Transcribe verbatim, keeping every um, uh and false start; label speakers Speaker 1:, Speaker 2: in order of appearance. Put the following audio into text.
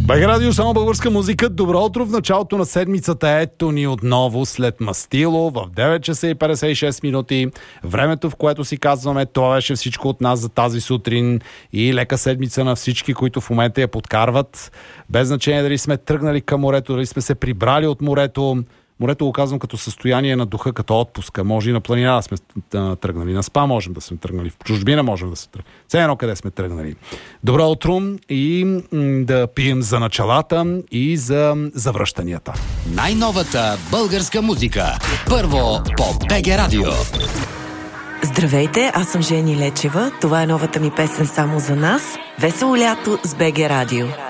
Speaker 1: БГ Радио, само българска музика. Добро утро в началото на седмицата. Ето ни отново след Мастило в девет часа и петдесет и шест минути. Времето, в което си казваме, това беше всичко от нас за тази сутрин и лека седмица на всички, които в момента я подкарват. Без значение дали сме тръгнали към морето, дали сме се прибрали от морето. Морето го казвам като състояние на духа, като отпуска. Може и на планина да сме тръгнали, на СПА можем да сме тръгнали, в чужбина можем да сме тръгнали. Все едно къде сме тръгнали. Добро утро и м- да пием за началата и за завръщанията.
Speaker 2: Най-новата българска музика. Първо по БГ Радио.
Speaker 3: Здравейте, аз съм Жени Лечева. Това е новата ми песен само за нас. Весело лято с БГ Радио.